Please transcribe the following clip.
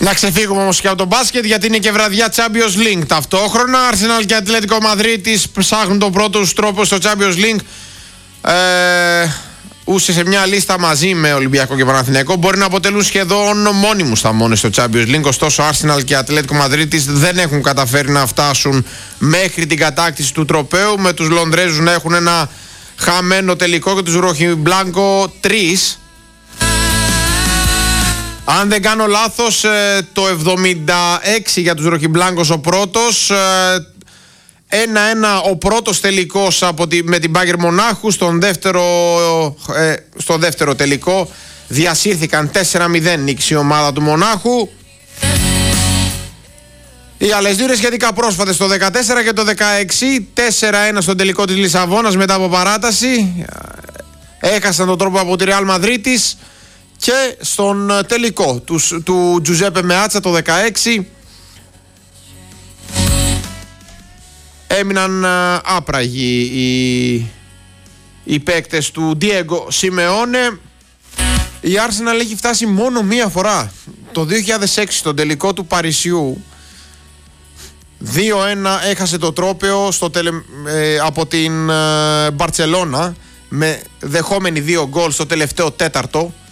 Να ξεφύγουμε όμως και από το μπάσκετ, γιατί είναι και βραδιά Champions League ταυτόχρονα. Arsenal και Ατλέτικο Μαδρίτης ψάχνουν τον πρώτο τους τρόπο στο Champions League. Ούσε σε μια λίστα μαζί με Ολυμπιακό και Παναθηναϊκό. Μπορεί να αποτελούν σχεδόν μόνιμους θαμώνες στο Champions League. Ωστόσο, Arsenal και Ατλέτικο Μαδρίτης δεν έχουν καταφέρει να φτάσουν μέχρι την κατάκτηση του τροπαίου, με τους Λονδρέζους να έχουν ένα χαμένο τελικό και τους Ροχιμπλάνκο 3. Αν δεν κάνω λάθος, το 76 για τους Ροχιμπλάνκος ο πρώτος. 1-1 ο πρώτος τελικός με την Μπάγερ Μονάχου. Στο δεύτερο τελικό διασύρθηκαν 4-0, νίκησε η ομάδα του Μονάχου. Οι άλλες δύο είναι σχετικά πρόσφατες, το 14 και το 16. 4-1 στον τελικό της Λισαβόνας μετά από παράταση. Έχασαν τον τρόπο από τη Ρεάλ Μαδρίτης. Και στον τελικό του Τζουζέπε Μεάτσα το 16 έμειναν άπραγοι οι παίκτες του Ντιέγκο Σιμεώνε. Η Arsenal έχει φτάσει μόνο μία φορά, το 2006, στον τελικό του Παρισιού. 2-1 έχασε το τρόπαιο από την Μπαρτσελώνα, με δεχόμενη 2 γκολ στο τελευταίο τέταρτο.